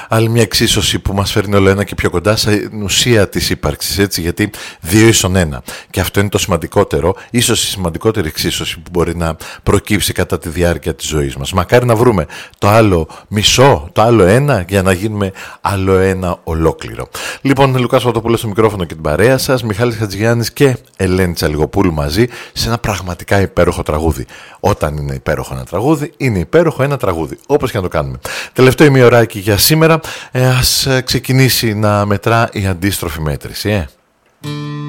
Άλλη μια εξίσωση που μας φέρνει όλο ένα και πιο κοντά στην ουσία της ύπαρξης, έτσι, γιατί 2 ίσον 1. Και αυτό είναι το σημαντικότερο, ίσως η σημαντικότερη εξίσωση που μπορεί να προκύψει κατά τη διάρκεια της ζωής μας. Μακάρι να βρούμε το άλλο μισό, το άλλο ένα, για να γίνουμε άλλο ένα ολόκληρο. Λοιπόν, Λουκάς Παπαδόπουλος στο μικρόφωνο και την παρέα σας, Μιχάλης Χατζηγιάννης και Ελένη Τσαλιγοπούλου μαζί σε ένα πραγματικά υπέροχο τραγούδι. Όταν είναι υπέροχο ένα τραγούδι, είναι υπέροχο ένα τραγούδι, όπως και να το κάνουμε. Τελευταίο ημιωράκι για σήμερα, ας ξεκινήσει να μετρά η αντίστροφη μέτρηση.